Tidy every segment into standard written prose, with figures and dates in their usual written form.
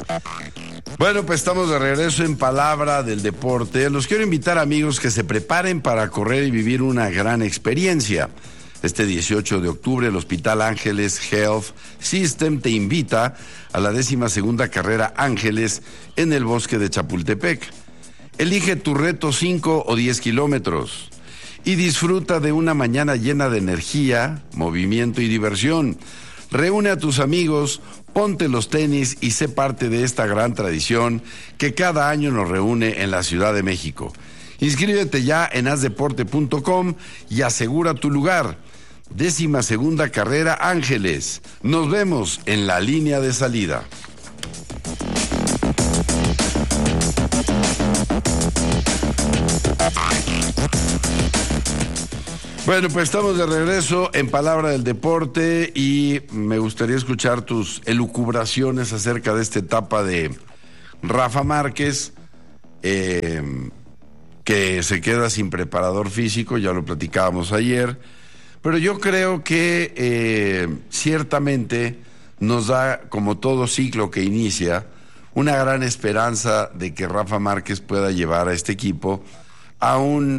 Bueno, pues estamos de regreso en Palabra del Deporte. Los quiero invitar, amigos, que se preparen para correr y vivir una gran experiencia. Este 18 de octubre, el Hospital Ángeles Health System te invita a la 12ª carrera Ángeles en el bosque de Chapultepec. Elige tu reto 5 o 10 kilómetros y disfruta de una mañana llena de energía, movimiento y diversión. Reúne a tus amigos, ponte los tenis y sé parte de esta gran tradición que cada año nos reúne en la Ciudad de México. Inscríbete ya en hazdeporte.com y asegura tu lugar. 12ª carrera Ángeles. Nos vemos en la línea de salida. Bueno, pues estamos de regreso en Palabra del Deporte y me gustaría escuchar tus elucubraciones acerca de esta etapa de Rafa Márquez, que se queda sin preparador físico, ya lo platicábamos ayer, pero yo creo que ciertamente nos da, como todo ciclo que inicia, una gran esperanza de que Rafa Márquez pueda llevar a este equipo a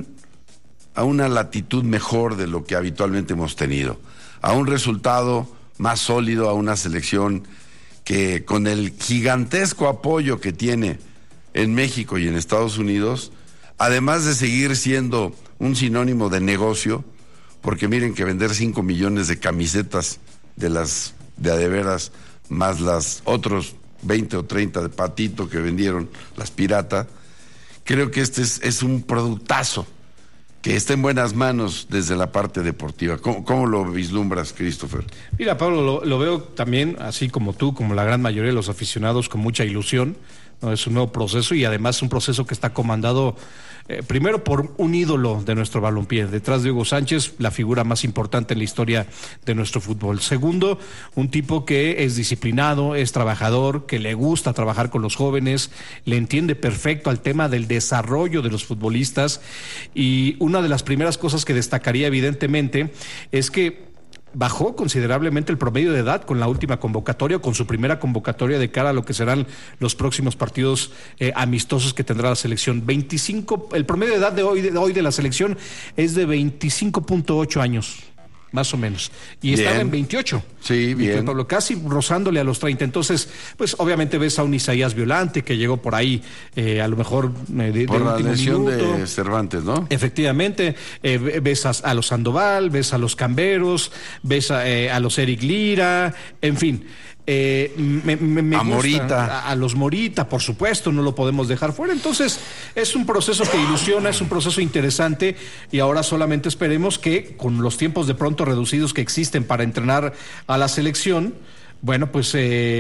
una latitud mejor de lo que habitualmente hemos tenido, a un resultado más sólido, a una selección que con el gigantesco apoyo que tiene en México y en Estados Unidos, además de seguir siendo un sinónimo de negocio, porque miren que vender 5 millones de camisetas de las de a de veras, más las otros 20 o 30 de patito que vendieron, las pirata, creo que este es un productazo que está en buenas manos desde la parte deportiva. ¿Cómo lo vislumbras, Christopher? Mira, Pablo, lo veo también, así como tú, como la gran mayoría de los aficionados, con mucha ilusión, ¿no? Es un nuevo proceso y además un proceso que está comandado primero por un ídolo de nuestro balompié, detrás de Hugo Sánchez, la figura más importante en la historia de nuestro fútbol. Segundo, un tipo que es disciplinado, es trabajador, que le gusta trabajar con los jóvenes, le entiende perfecto al tema del desarrollo de los futbolistas, y una de las primeras cosas que destacaría evidentemente es que bajó considerablemente el promedio de edad con la última convocatoria, con su primera convocatoria de cara a lo que serán los próximos partidos amistosos que tendrá la selección. El promedio de edad de hoy de la selección es de 25.8 años. Más o menos. Y estaba en 28. Sí, bien. Pablo, casi rozándole a los 30. Entonces, pues obviamente ves a un Isaías Violante que llegó por ahí, a lo mejor por la lesión de Cervantes, ¿no? Efectivamente. Ves a los Sandoval, ves a los Camberos, ves a los Eric Lira, en fin. Me a Morita. A los Morita, por supuesto, no lo podemos dejar fuera. Entonces, es un proceso que ilusiona, es un proceso interesante, y ahora solamente esperemos que con los tiempos de pronto reducidos que existen para entrenar a la selección, bueno, pues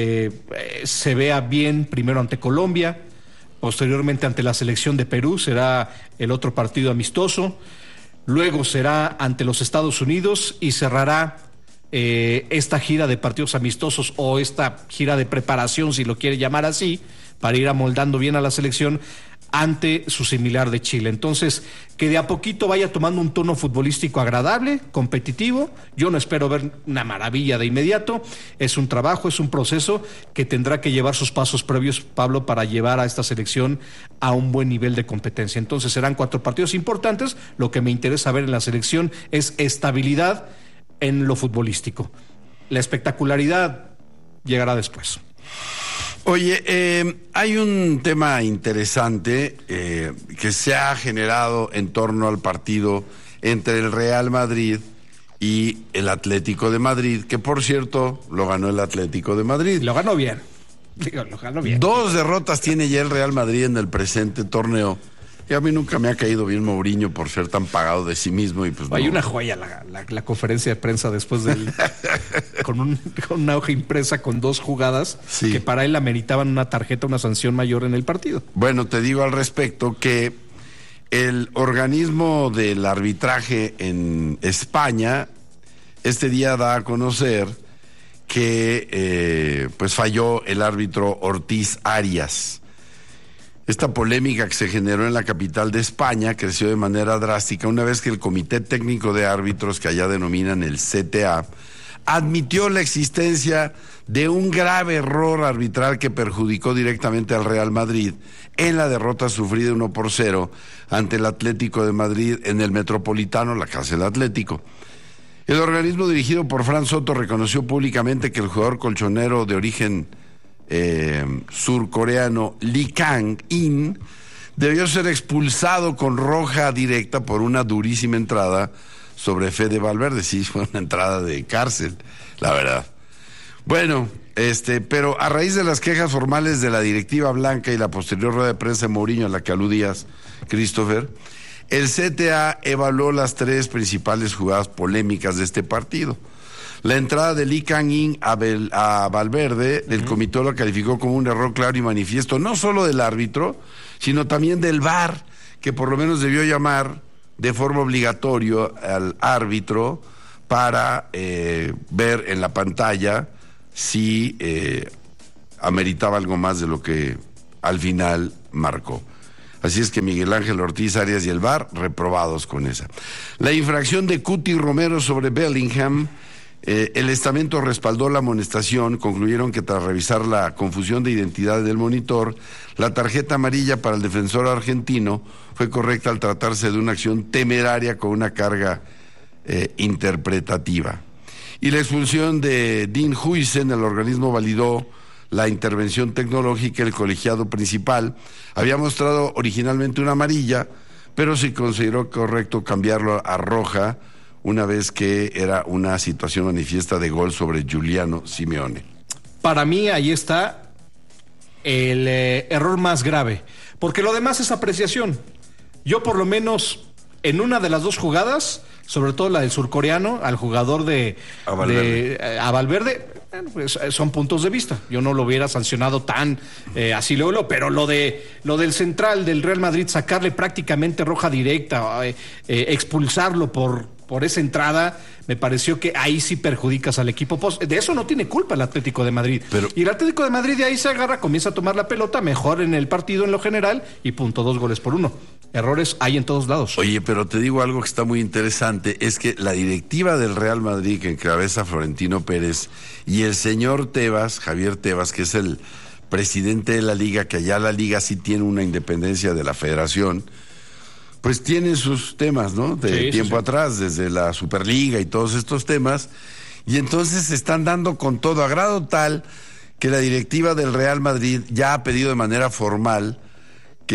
se vea bien primero ante Colombia, posteriormente ante la selección de Perú, será el otro partido amistoso, luego será ante los Estados Unidos y cerrará esta gira de partidos amistosos o esta gira de preparación, si lo quiere llamar así, para ir amoldando bien a la selección ante su similar de Chile. Entonces, que de a poquito vaya tomando un tono futbolístico agradable, competitivo. Yo no espero ver una maravilla de inmediato. Es un trabajo, es un proceso que tendrá que llevar sus pasos previos, Pablo, para llevar a esta selección a un buen nivel de competencia. Entonces, serán 4 partidos importantes. Lo que me interesa ver en la selección es estabilidad en lo futbolístico. La espectacularidad llegará después. Oye, hay un tema interesante que se ha generado en torno al partido entre el Real Madrid y el Atlético de Madrid, que por cierto lo ganó el Atlético de Madrid. Lo ganó bien. Lo ganó bien. 2 derrotas tiene ya el Real Madrid en el presente torneo. Y a mí nunca me ha caído bien Mourinho por ser tan pagado de sí mismo. Y pues hay una joya la conferencia de prensa después del con una hoja impresa con 2 jugadas, sí, que para él ameritaban una tarjeta, una sanción mayor en el partido. Bueno, te digo al respecto que el organismo del arbitraje en España este día da a conocer que pues falló el árbitro Ortiz Arias. Esta polémica que se generó en la capital de España creció de manera drástica una vez que el Comité Técnico de Árbitros, que allá denominan el CTA, admitió la existencia de un grave error arbitral que perjudicó directamente al Real Madrid en la derrota sufrida 1-0 ante el Atlético de Madrid en el Metropolitano, la casa del Atlético. El organismo dirigido por Fran Soto reconoció públicamente que el jugador colchonero de origen surcoreano Lee Kang-in debió ser expulsado con roja directa por una durísima entrada sobre Fede Valverde. Sí, fue una entrada de cárcel, la verdad. Bueno, pero a raíz de las quejas formales de la directiva blanca y la posterior rueda de prensa de Mourinho a la que aludías, Christopher, el CTA evaluó las 3 principales jugadas polémicas de este partido. La entrada de Lee Kang-in a Valverde, el comité lo calificó como un error claro y manifiesto, no solo del árbitro, sino también del VAR, que por lo menos debió llamar de forma obligatoria al árbitro para ver en la pantalla si ameritaba algo más de lo que al final marcó. Así es que Miguel Ángel Ortiz Arias y el VAR reprobados con esa. La infracción de Cuti Romero sobre Bellingham, el estamento respaldó la amonestación. Concluyeron que tras revisar la confusión de identidad del monitor, la tarjeta amarilla para el defensor argentino fue correcta al tratarse de una acción temeraria con una carga interpretativa. Y la expulsión de Dean Huijsen, el organismo validó la intervención tecnológica. El colegiado principal había mostrado originalmente una amarilla, pero se consideró correcto cambiarlo a roja una vez que era una situación manifiesta de gol sobre Giuliano Simeone. Para mí ahí está el error más grave, porque lo demás es apreciación. Yo por lo menos en una de las 2 jugadas, sobre todo la del surcoreano, al jugador a Valverde, pues son puntos de vista. Yo no lo hubiera sancionado tan así luego, pero lo del central del Real Madrid, sacarle prácticamente roja directa, expulsarlo por esa entrada, me pareció que ahí sí perjudicas al equipo. De eso no tiene culpa el Atlético de Madrid. Y el Atlético de Madrid de ahí se agarra, comienza a tomar la pelota, mejor en el partido en lo general, y punto, 2-1. Errores hay en todos lados. Oye, pero te digo algo que está muy interesante, es que la directiva del Real Madrid, que encabeza Florentino Pérez, y el señor Tebas, Javier Tebas, que es el presidente de la liga, que allá la liga sí tiene una independencia de la federación, pues tienen sus temas, ¿no? De tiempo atrás, desde la Superliga y todos estos temas, y entonces se están dando con todo, a grado tal que la directiva del Real Madrid ya ha pedido de manera formal que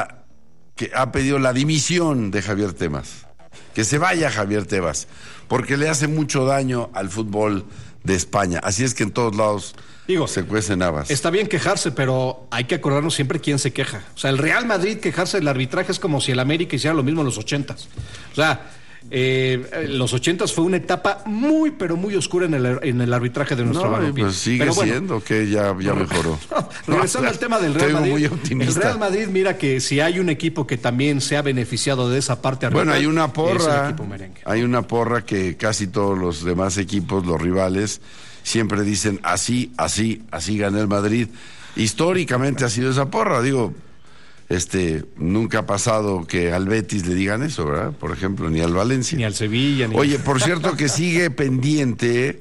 ha pedido la dimisión de Javier Tebas, que se vaya Javier Tebas, porque le hace mucho daño al fútbol de España. Así es que en todos lados se cuecen habas. Está bien quejarse, pero hay que acordarnos siempre quién se queja. O sea, el Real Madrid quejarse del arbitraje es como si el América hiciera lo mismo en los 80s. O sea, los 80s fue una etapa muy, pero muy oscura en el arbitraje de nuestro balompié. Pues sigue siendo que ya mejoró. Regresando al tema del Real Madrid, muy optimista. El Real Madrid, mira que si hay un equipo que también se ha beneficiado de esa parte arbitral, bueno, hay una porra, es el equipo merengue. Hay una porra que casi todos los demás equipos, los rivales, siempre dicen así gana el Madrid. Históricamente ha sido esa porra, digo. Nunca ha pasado que al Betis le digan eso, ¿verdad? Por ejemplo, ni al Valencia. Ni al Sevilla. Oye, por cierto que sigue pendiente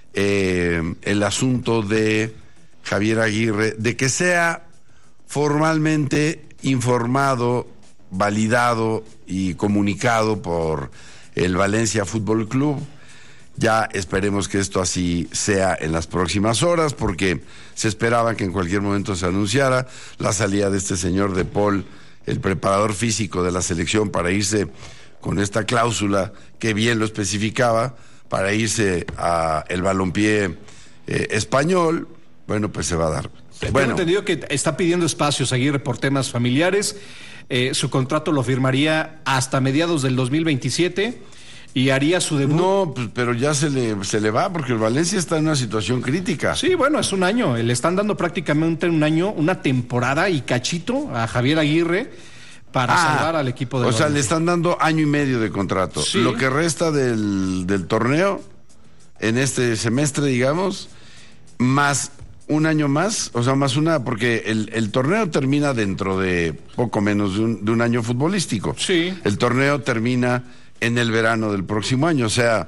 el asunto de Javier Aguirre, de que sea formalmente informado, validado y comunicado por el Valencia Fútbol Club. Ya esperemos que esto así sea en las próximas horas, porque se esperaba que en cualquier momento se anunciara la salida de este señor De Paul, el preparador físico de la selección, para irse con esta cláusula que bien lo especificaba, para irse a el balompié español. Bueno, pues se va a dar. Tengo entendido que está pidiendo espacios Aguirre por temas familiares. Su contrato lo firmaría hasta mediados del 2027. Y haría su debut. No, pues, pero ya se le va, porque el Valencia está en una situación crítica. Sí, bueno, es un año. Le están dando prácticamente un año, una temporada y cachito a Javier Aguirre para salvar al equipo de Valencia. Le están dando 1 año y medio de contrato. Sí. Lo que resta del torneo, en este semestre, digamos, más 1 año más, o sea, más porque el torneo termina dentro de poco menos de un año futbolístico. Sí. El torneo termina en el verano del próximo año, o sea,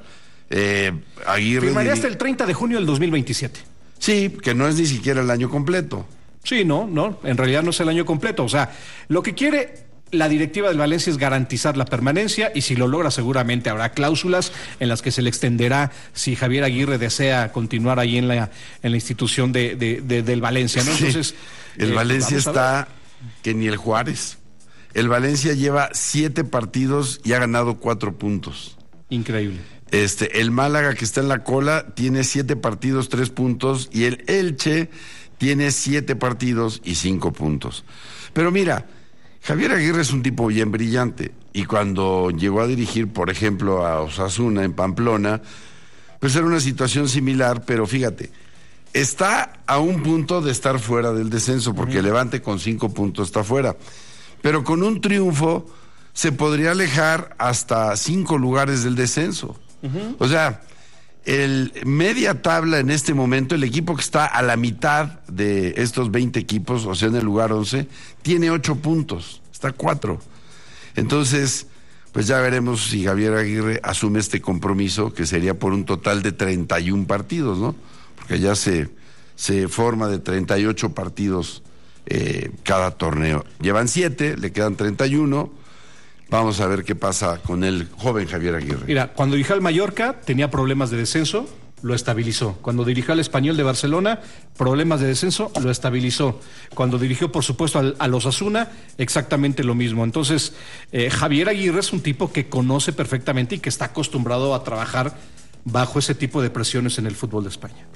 Aguirre... Firmaría hasta el 30 de junio del 2027. Sí, que no es ni siquiera el año completo. Sí, no, en realidad no es el año completo. O sea, lo que quiere la directiva del Valencia es garantizar la permanencia y si lo logra seguramente habrá cláusulas en las que se le extenderá si Javier Aguirre desea continuar ahí en la institución del Valencia, ¿no? Sí. Entonces, el Valencia está que ni el Juárez. El Valencia lleva 7 partidos y ha ganado 4 puntos. Increíble. El Málaga, que está en la cola, tiene 7 partidos, 3 puntos, y el Elche tiene 7 partidos y 5 puntos. Pero mira, Javier Aguirre es un tipo bien brillante, y cuando llegó a dirigir, por ejemplo, a Osasuna en Pamplona, pues era una situación similar, pero fíjate, está a un punto de estar fuera del descenso, porque Levante con 5 puntos está fuera. Pero con un triunfo se podría alejar hasta 5 lugares del descenso. O sea, el media tabla en este momento, el equipo que está a la mitad de estos 20 equipos, o sea, en el lugar 11, tiene 8 puntos, está 4. Entonces, pues ya veremos si Javier Aguirre asume este compromiso, que sería por un total de 31 partidos, ¿no? Porque ya se forma de 38 partidos cada torneo. Llevan 7, le quedan 31. Vamos a ver qué pasa con el joven Javier Aguirre. Mira, cuando dirigió al Mallorca tenía problemas de descenso, lo estabilizó. Cuando dirigió al Español de Barcelona, problemas de descenso, lo estabilizó. Cuando dirigió, por supuesto, a los Osasuna, exactamente lo mismo. Entonces, Javier Aguirre es un tipo que conoce perfectamente y que está acostumbrado a trabajar bajo ese tipo de presiones en el fútbol de España.